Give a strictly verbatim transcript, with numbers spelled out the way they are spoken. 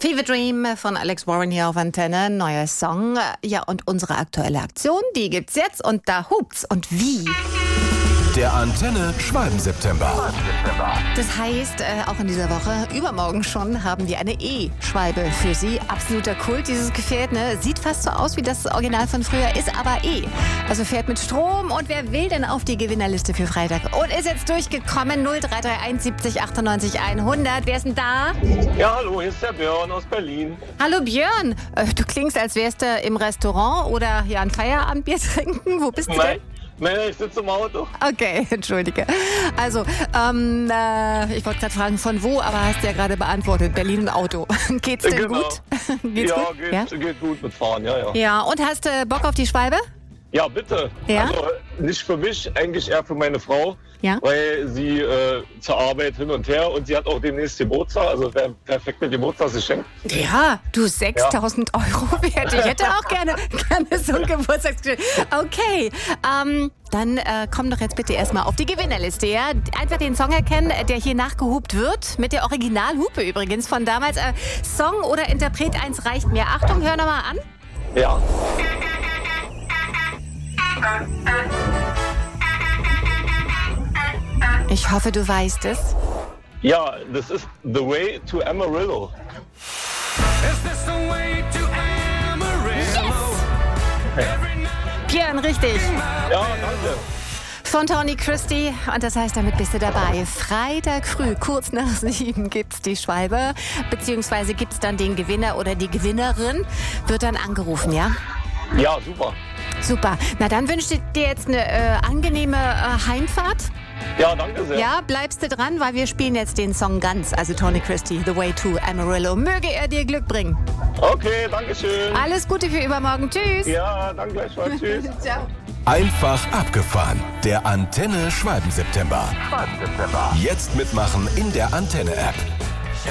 Fever Dream von Alex Warren hier auf Antenne, neuer Song. Ja, und unsere aktuelle Aktion, die gibt's jetzt und da hupt's. Und wie? Der Antenne Schwalben-September. Das heißt, äh, auch in dieser Woche, übermorgen schon, haben wir eine E-Schwalbe für Sie. Absoluter Kult, dieses Gefährt, ne? Sieht fast so aus wie das Original von früher, ist aber E. Also fährt mit Strom. Und wer will denn auf die Gewinnerliste für Freitag? Und ist jetzt durchgekommen, null drei drei eins siebzig achtundneunzig hundert. Wer ist denn da? Ja, hallo, hier ist der Björn aus Berlin. Hallo Björn, äh, du klingst, als wärst du im Restaurant oder ja ein Feierabendbier trinken. Wo bist du Nein. denn? Nein, ich sitze im Auto. Okay, entschuldige. Also, ähm, äh, ich wollte gerade fragen, von wo, aber hast du ja gerade beantwortet. Berlin und Auto. Geht's denn Genau. gut? Geht's ja, gut? Geht, Ja, geht gut mit Fahren, ja, ja. ja, und hast du Bock auf die Schwalbe? Ja, bitte. Ja? Also nicht für mich, eigentlich eher für meine Frau, Ja. weil sie äh, zur Arbeit hin und her und sie hat auch demnächst Geburtstag, also wäre perfekt mit Geburtstagsgeschenk. Ja, du, sechstausend Euro wert. Ich hätte auch gerne, gerne so ein Geburtstagsgeschenk. Okay, ähm, dann äh, komm doch jetzt bitte erstmal auf die Gewinnerliste, ja? Einfach den Song erkennen, der hier nachgehupt wird, mit der Originalhupe übrigens von damals. Äh, Song oder Interpret eins reicht mir. Achtung, hör nochmal an. Ja. Ich hoffe, du weißt es. Ja, das ist The Way to Amarillo. Björn, richtig. Ja, danke. Von Tony Christie. Und das heißt, damit bist du dabei. Freitag früh, kurz nach sieben, gibt's die Schwalbe. Beziehungsweise gibt's dann den Gewinner oder die Gewinnerin. Wird dann angerufen, ja? Ja, super. Super. Na, dann wünsche ich dir jetzt eine äh, angenehme äh, Heimfahrt. Ja, danke sehr. Ja, bleibst du dran, weil wir spielen jetzt den Song ganz. Also Tony Christie, The Way to Amarillo. Möge er dir Glück bringen. Okay, danke schön. Alles Gute für übermorgen. Tschüss. Ja, danke gleichfalls. Tschüss. Ciao. Einfach abgefahren. Der Antenne Schwalben-September. Jetzt mitmachen in der Antenne-App.